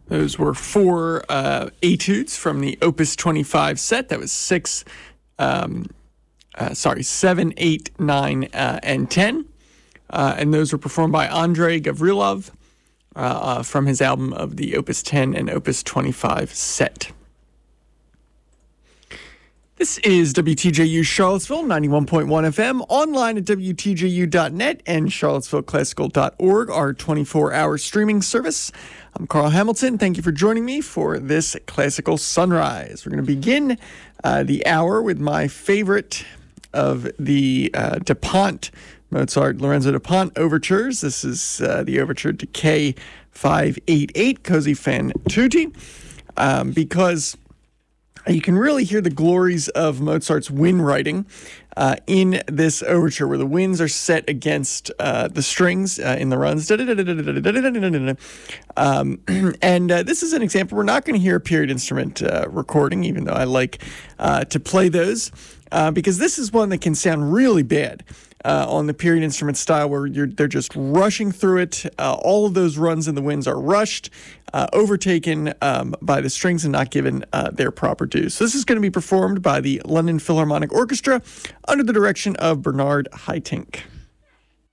Those were four etudes from the Opus 25 set. That was 7, 8, 9, and 10. And those were performed by Andrei Gavrilov from his album of the Opus 10 and Opus 25 set. This is WTJU Charlottesville, 91.1 FM, online at WTJU.net and CharlottesvilleClassical.org, our 24-hour streaming service. I'm Carl Hamilton. Thank you for joining me for this Classical Sunrise. We're going to begin the hour with my favorite of the Mozart Lorenzo Dupont overtures. This is the overture to K588, Così fan tutti, because you can really hear the glories of Mozart's wind writing in this overture, where the winds are set against the strings in the runs. And this is an example. We're not going to hear a period instrument recording, even though I like to play those, because this is one that can sound really bad on the period instrument style, where they're just rushing through it. All of those runs in the winds are rushed, overtaken by the strings and not given their proper due. So this is going to be performed by the London Philharmonic Orchestra under the direction of Bernard Haitink.